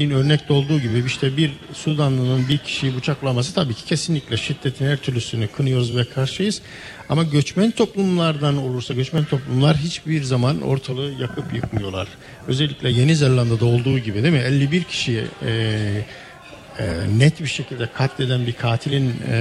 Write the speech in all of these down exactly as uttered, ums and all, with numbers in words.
örnekte olduğu gibi işte bir Sudanlı'nın bir kişiyi bıçaklaması tabii ki kesinlikle şiddetin her türlüsünü kınıyoruz ve karşıyız. Ama göçmen toplumlardan olursa göçmen toplumlar hiçbir zaman ortalığı yakıp yıkmıyorlar. Özellikle Yeni Zelanda'da olduğu gibi değil mi? elli bir kişiyi e, e, net bir şekilde katleden bir katilin e,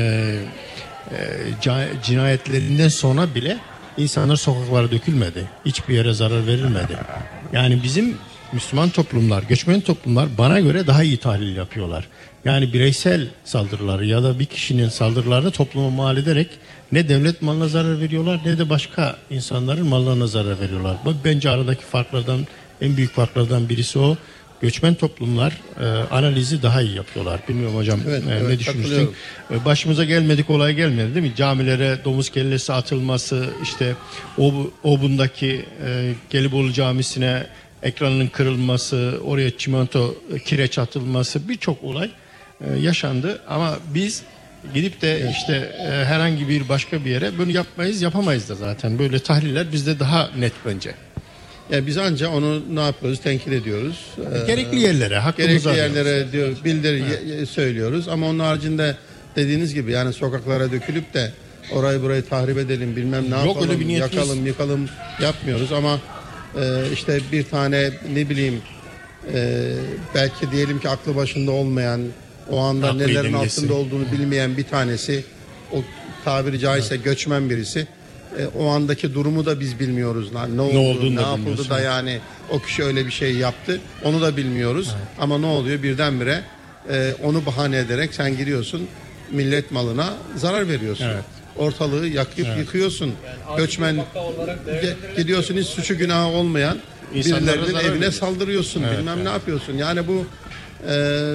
e, cinayetlerinden sonra bile insanlar sokaklara dökülmedi. Hiçbir yere zarar verilmedi. Yani bizim Müslüman toplumlar, göçmen toplumlar bana göre daha iyi tahlil yapıyorlar. Yani bireysel saldırıları ya da bir kişinin saldırılarını topluma mal ederek ne devlet malına zarar veriyorlar ne de başka insanların mallarına zarar veriyorlar. Bu bence aradaki farklardan, en büyük farklardan birisi o. Göçmen toplumlar e, analizi daha iyi yapıyorlar. Bilmiyorum hocam evet, e, evet, ne düşünürsün? E, başımıza gelmedik olay gelmedi değil mi? Camilere domuz kellesi atılması, işte Obun'daki e, Gelibolu Camisi'ne ekranının kırılması, oraya çimento kireç atılması, birçok olay e, yaşandı. Ama biz gidip de işte e, herhangi bir başka bir yere bunu yapmayız, yapamayız da zaten. Böyle tahliller bizde daha net bence. Yani biz ancak onu ne yapıyoruz? Tenkit ediyoruz. Ee, gerekli yerlere, hakkımızı gerekli yerlere diyor, bildir evet. söylüyoruz. Ama onun haricinde dediğiniz gibi yani sokaklara dökülüp de orayı burayı tahrip edelim, bilmem ne Yok, yapalım, yakalım, yıkalım yapmıyoruz. Ama e, işte bir tane ne bileyim e, belki diyelim ki aklı başında olmayan, o anda Aklı nelerin dengesi. altında olduğunu bilmeyen bir tanesi, o tabiri caizse evet. göçmen birisi. E, o andaki durumu da biz bilmiyoruz. Ne, ne oldu, ne yapıldı da yani o kişi öyle bir şey yaptı. Onu da bilmiyoruz. Evet. Ama ne oluyor birdenbire e, onu bahane ederek sen giriyorsun millet malına zarar veriyorsun. Evet. Ortalığı yakıp evet. yıkıyorsun. Yani göçmen gidiyorsun hiç suçu günahı olmayan İnsanlara birilerinin evine veriyorsun. Saldırıyorsun. Evet, bilmem evet. ne yapıyorsun. Yani bu e,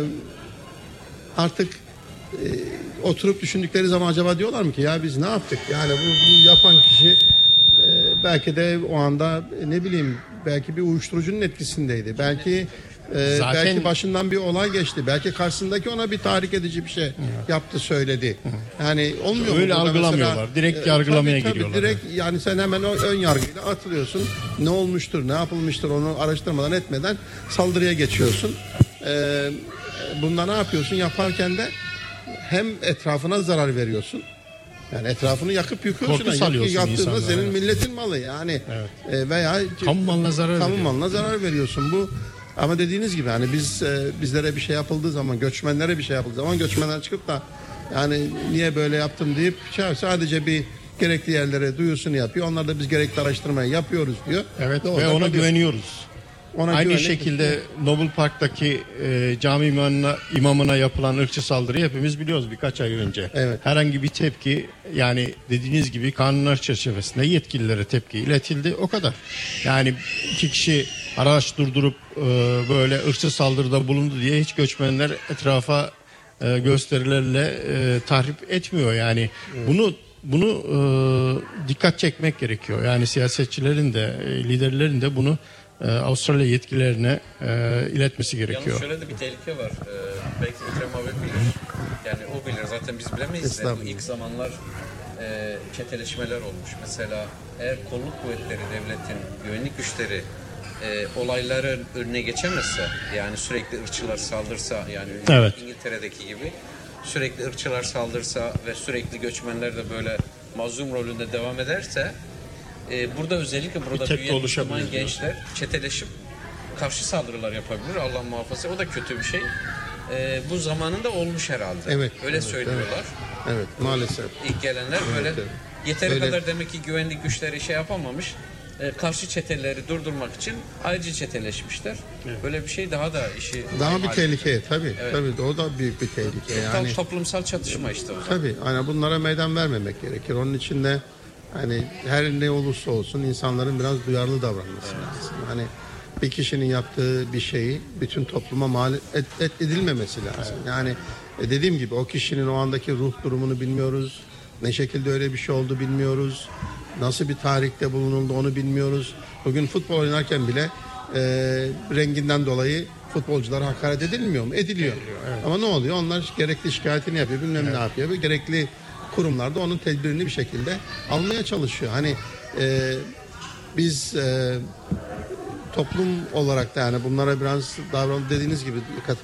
artık e, oturup düşündükleri zaman acaba diyorlar mı ki ya biz ne yaptık? Yani bu, bu yapan kişi e, belki de o anda e, ne bileyim belki bir uyuşturucunun etkisindeydi. Belki e, Zaten... belki başından bir olay geçti. Belki karşısındaki ona bir tahrik edici bir şey evet. yaptı, söyledi. Yani olmuyor öyle mu? algılamıyorlar. Mesela, direkt yargılamaya tabii, giriyorlar. Tabii, direkt yani sen hemen o ön yargıyla atılıyorsun. Ne olmuştur, ne yapılmıştır onu araştırmadan etmeden saldırıya geçiyorsun. E, bunda ne yapıyorsun? Yaparken de hem etrafına zarar veriyorsun. Yani etrafını yakıp yıkıyorsun. Korku salıyorsun yaktığında insanlara. senin Evet. milletin malı yani. Evet. E, veya kamu malına zarar kamu veriyor. malına zarar veriyorsun. Bu ama dediğiniz gibi hani biz e, bizlere bir şey yapıldığı zaman, göçmenlere bir şey yapıldığı zaman göçmenler çıkıp da yani niye böyle yaptım deyip sadece bir gerekli yerlere duyurusunu yapıyor. Onlar da biz gerekli araştırmayı yapıyoruz diyor. Evet ve, ve ona kalıyor. Güveniyoruz. Ona Aynı güvenlik şekilde Nobel Park'taki e, cami imamına, imamına yapılan ırkçı saldırıyı hepimiz biliyoruz birkaç ay önce. Evet. Herhangi bir tepki yani dediğiniz gibi kanunlar çerçevesinde yetkililere tepki iletildi o kadar. Yani iki kişi araç durdurup e, böyle ırkçı saldırıda bulundu diye hiç göçmenler etrafa e, gösterilerle e, tahrip etmiyor yani. Evet. Bunu bunu e, dikkat çekmek gerekiyor. Yani siyasetçilerin de e, liderlerin de bunu Ee, Avustralya yetkililerine e, iletmesi gerekiyor. Yalnız şöyle de bir tehlike var. Ee, belki Ekrem abi bilir. Yani o bilir. Zaten biz bilemeyiz. De. Bu ilk zamanlar e, çeteleşmeler olmuş. Mesela eğer kolluk kuvvetleri, devletin, güvenlik güçleri e, olayların önüne geçemezse, yani sürekli ırkçılar saldırsa, yani evet. İngiltere'deki gibi sürekli ırkçılar saldırsa ve sürekli göçmenler de böyle mazlum rolünde devam ederse Ee, burada özellikle burada büyüyen Müslüman gençler çeteleşip karşı saldırılar yapabilir. Allah muhafaza. O da kötü bir şey. Ee, bu zamanında olmuş herhalde. Evet. Öyle evet, söylüyorlar. Evet, evet maalesef. İlk gelenler evet, böyle evet. yeteri Öyle. kadar demek ki güvenlik güçleri şey yapamamış. Ee, karşı çeteleri durdurmak için ayrıca çeteleşmişler. Evet. Böyle bir şey daha da işi daha bir tehlike tabii. Evet. Tabii o da büyük bir tehlike. Yani toplumsal çatışma işte o zaman. Tabii. Hani bunlara meydan vermemek gerekir. Onun için de hani her ne olursa olsun insanların biraz duyarlı davranması evet. lazım. Hani bir kişinin yaptığı bir şeyi bütün topluma mal et, et, edilmemesi lazım. Evet. Yani e, dediğim gibi o kişinin o andaki ruh durumunu bilmiyoruz. Ne şekilde öyle bir şey oldu bilmiyoruz. Nasıl bir tarihte bulunuldu onu bilmiyoruz. Bugün futbol oynarken bile e, renginden dolayı futbolculara hakaret edilmiyor mu? Ediliyor. Ediliyor evet. Ama ne oluyor? Onlar gerekli şikayetini yapıyor. Bilmem evet. ne yapıyor. Gerekli kurumlarda onun tedbirini bir şekilde almaya çalışıyor. Hani e, biz e, toplum olarak da yani bunlara biraz davran dediğiniz gibi